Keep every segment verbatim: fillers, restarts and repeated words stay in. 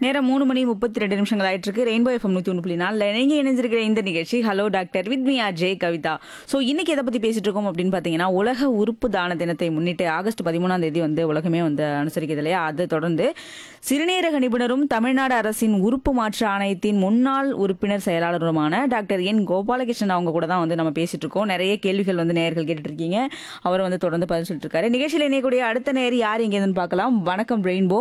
நேரம் மூணு மணி முப்பத்தி ரெண்டு நிமிஷங்கள் ஆயிட்டு இருக்கு. ரெயின்போ எஃப்எம் நூற்றி ஒன்று புள்ளி நாலில் நீங்கள் இணைஞ்சிருக்கிற இந்த நிகழ்ச்சி hello doctor with me R J Kavitha. So இன்னைக்கு எதை பற்றி பேசிட்டு இருக்கோம் அப்படின்னு பார்த்தீங்கன்னா, உலக உறுப்பு தான தினத்தை முன்னிட்டு ஆகஸ்ட் பதிமூணாம் தேதி வந்து உலகமே வந்து அனுசரிக்கிறது இல்லையா? அதை தொடர்ந்து சிறுநீரக நிபுணரும் தமிழ்நாடு அரசின் உறுப்பு மாற்று ஆணையத்தின் முன்னாள் உறுப்பினர் செயலாளருமான டாக்டர் என் கோபாலகிருஷ்ணன் அவங்க கூட தான் வந்து நம்ம பேசிட்டு இருக்கோம். நிறைய கேள்விகள் வந்து நேயர்கள் கேட்டுட்டு இருக்கீங்க. அவர் வந்து தொடர்ந்து பதில் சொல்லிட்டு இருக்காரு. நிகழ்ச்சியில் இணையக்கூடிய அடுத்த நேயர் யார் எங்கேன்னு பார்க்கலாம். வணக்கம் ரெயின்போ.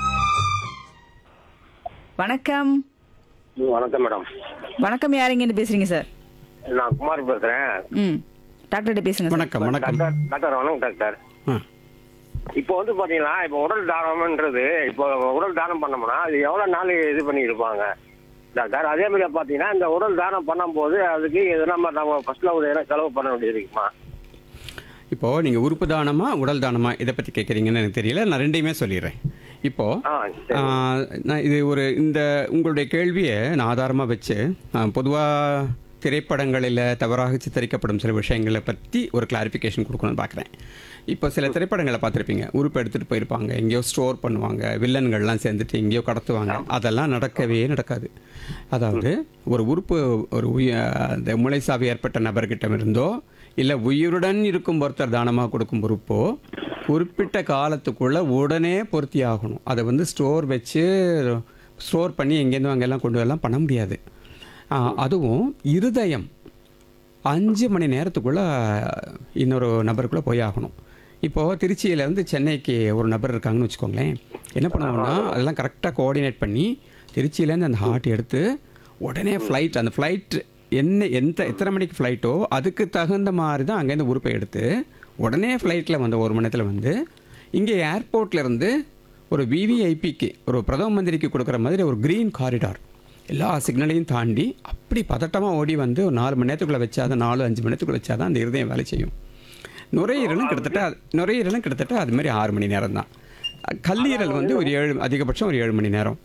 வணக்கம். வணக்கம் மேடம். வணக்கம், யார் எங்க இருந்து பேசுறீங்க சார்? நான் குமார் பேசுறேன். ம் டாக்டர்கிட்ட பேசுங்க சார். வணக்கம் வணக்கம் டாக்டர் டாக்டர் வணக்கம் டாக்டர். ஆ. இப்போ வந்து பாத்தீங்கன்னா, இப்போ உடல் தானம்ன்றது இப்போ உடல் தானம் பண்ணோம்னா அது எவ்வளவு நாள் இது பண்ணி இருப்பாங்க டாக்டர்? அதே மாதிரி பாத்தீங்கன்னா இந்த உடல் தானம் பண்ணும்போது அதுக்கு எதனா நம்ம ஃபர்ஸ்ட்ல ஒரு எதனா செலவு பண்ண வேண்டியது இருக்குமா? இப்போது நீங்கள் உறுப்பு தானமா உடல் தானமா இதை பற்றி கேட்குறீங்கன்னு எனக்கு தெரியல. நான் ரெண்டையுமே சொல்லிடுறேன். இப்போது ஆ, சரி. நான் இது ஒரு இந்த உங்களுடைய கேள்வியை நான் ஆதாரமாக வச்சு பொதுவாக திரைப்படங்களில் தவறாக சித்தரிக்கப்படும் சில விஷயங்களை பற்றி ஒரு கிளாரிஃபிகேஷன் கொடுக்கணும்னு பார்க்குறேன். இப்போ சில திரைப்படங்களை பார்த்துருப்பீங்க, உறுப்பு எடுத்துகிட்டு போயிருப்பாங்க, எங்கேயோ ஸ்டோர் பண்ணுவாங்க, வில்லன்கள்லாம் சேர்ந்துட்டு எங்கேயோ கடத்துவாங்க. அதெல்லாம் நடக்கவே நடக்காது. அதாவது ஒரு உறுப்பு ஒரு உய அந்த மூளைசாவி ஏற்பட்ட நபர்கிட்ட இருந்தோ இல்லை உயிருடன் இருக்கும் ஒருத்தர் தானமாக கொடுக்கும் உறுப்போ குறிப்பிட்ட காலத்துக்குள்ளே உடனே பொருத்தி ஆகணும். அதை வந்து ஸ்டோர் வச்சு ஸ்டோர் பண்ணி எங்கேருந்து அங்கெல்லாம் கொண்டு வரலாம் பண்ண முடியாது. அதுவும் இருதயம் அஞ்சு மணி நேரத்துக்குள்ளே இன்னொரு நபருக்குள்ளே போய் ஆகணும். இப்போது திருச்சியிலேருந்து சென்னைக்கு ஒரு நபர் இருக்காங்கன்னு வச்சுக்கோங்களேன். என்ன பண்ணுவோம்னா அதெல்லாம் கரெக்டாக கோஆர்டினேட் பண்ணி திருச்சியிலேருந்து அந்த ஹார்ட் எடுத்து உடனே ஃப்ளைட் அந்த ஃப்ளைட் என்ன எந்த எத்தனை மணிக்கு ஃப்ளைட்டோ அதுக்கு தகுந்த மாதிரி தான் அங்கேருந்து உறுப்பை எடுத்து உடனே ஃப்ளைட்டில் வந்து ஒரு மணி நேரத்தில் வந்து இங்கே ஏர்போர்ட்லேருந்து ஒரு விவிஐபிக்கு ஒரு பிரதம மந்திரிக்கு கொடுக்குற மாதிரி ஒரு க்ரீன் காரிடார் எல்லா சிக்னலையும் தாண்டி அப்படி பதட்டமாக ஓடி வந்து ஒரு நாலு மணி நேரத்துக்குள்ளே வச்சாதான் நாலு அஞ்சு மணி நேரத்துக்குள்ளே வச்சா தான் அந்த இருதயம் வேலை செய்யும். நுரையீரலும் கிட்டத்தட்ட நுரையீரலும் கிட்டத்தட்ட அது மாதிரி ஆறு மணி நேரம் தான். கல்லீரல் வந்து ஒரு ஏழு அதிகபட்சம் ஒரு ஏழு மணி நேரம்.